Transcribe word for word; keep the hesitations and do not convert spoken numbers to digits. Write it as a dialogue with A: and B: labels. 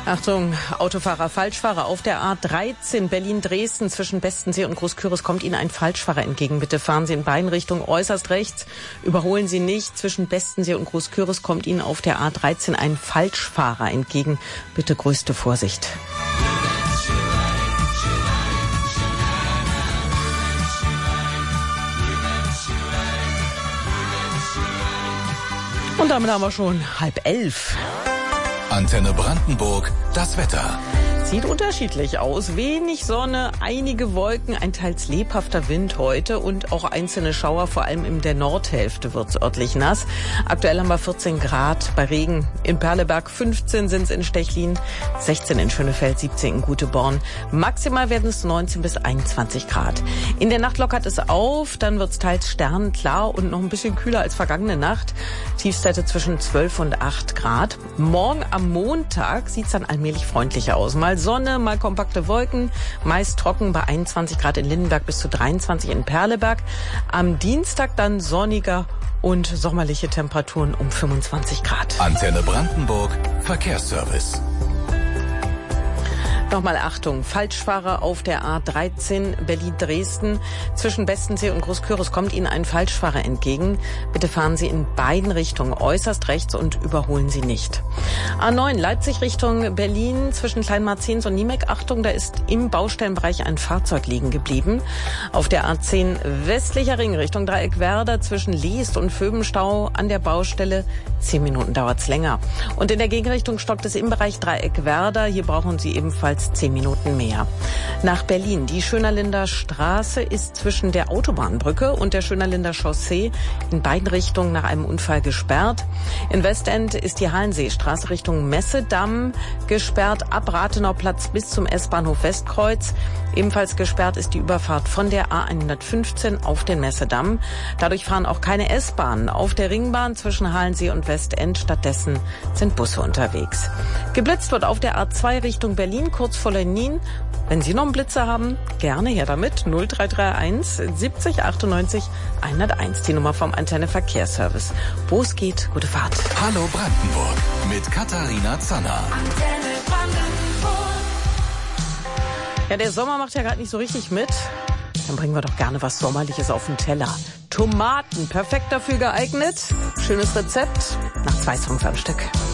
A: Achtung, Autofahrer, Falschfahrer auf der A dreizehn Berlin-Dresden zwischen Bestensee und Großküritz kommt Ihnen ein Falschfahrer entgegen. Bitte fahren Sie in beiden Richtungen äußerst rechts. Überholen Sie nicht. Zwischen Bestensee und Großküritz kommt Ihnen auf der A dreizehn ein Falschfahrer entgegen. Bitte größte Vorsicht. Und damit haben wir schon halb elf.
B: Antenne Brandenburg, das Wetter.
A: Sieht unterschiedlich aus. Wenig Sonne, einige Wolken, ein teils lebhafter Wind heute und auch einzelne Schauer, vor allem in der Nordhälfte wird's örtlich nass. Aktuell haben wir vierzehn Grad bei Regen. In Perleberg fünfzehn sind's in Stechlin, sechzehn in Schönefeld, siebzehn in Guteborn. Maximal werden es neunzehn bis einundzwanzig Grad. In der Nacht lockert es auf, dann wird's teils sternklar und noch ein bisschen kühler als vergangene Nacht. Tiefstwerte zwischen zwölf und acht Grad. Morgen am Montag sieht's dann allmählich freundlicher aus. Mal Sonne, mal kompakte Wolken, meist trocken bei einundzwanzig Grad in Lindenberg bis zu dreiundzwanzig in Perleberg. Am Dienstag dann sonniger und sommerliche Temperaturen um fünfundzwanzig Grad.
B: Antenne Brandenburg, Verkehrsservice.
A: Nochmal Achtung, Falschfahrer auf der A dreizehn Berlin-Dresden. Zwischen Bestensee und Großküritz kommt Ihnen ein Falschfahrer entgegen. Bitte fahren Sie in beiden Richtungen äußerst rechts und überholen Sie nicht. A neun Leipzig Richtung Berlin zwischen Kleinmarzens und Niemek. Achtung, da ist im Baustellenbereich ein Fahrzeug liegen geblieben. Auf der A zehn westlicher Ring Richtung Dreieckwerder zwischen Leest und Vöbenstau an der Baustelle. Zehn Minuten dauert's länger. Und in der Gegenrichtung stockt es im Bereich Dreieckwerder. Hier brauchen Sie ebenfalls zehn Minuten mehr. Nach Berlin. Die Schönerlinder Straße ist zwischen der Autobahnbrücke und der Schönerlinder Chaussee in beiden Richtungen nach einem Unfall gesperrt. In Westend ist die Hallenseestraße Richtung Messedamm gesperrt, ab Rathenauplatz bis zum S-Bahnhof Westkreuz. Ebenfalls gesperrt ist die Überfahrt von der A hundertfünfzehn auf den Messedamm. Dadurch fahren auch keine S-Bahnen auf der Ringbahn zwischen Halensee und Westend. Stattdessen sind Busse unterwegs. Geblitzt wird auf der A zwei Richtung Berlin, kurz vor Lenin. Wenn Sie noch einen Blitzer haben, gerne her damit. null drei drei eins siebzig achtundneunzig hunderteins, die Nummer vom Antenne Verkehrsservice. Wo es geht, gute Fahrt.
B: Hallo Brandenburg mit Katharina Zanner.
C: Antenne Brandenburg.
A: Ja, der Sommer macht ja gerade nicht so richtig mit. Dann bringen wir doch gerne was Sommerliches auf den Teller. Tomaten, perfekt dafür geeignet. Schönes Rezept nach zwei Songs am Stück.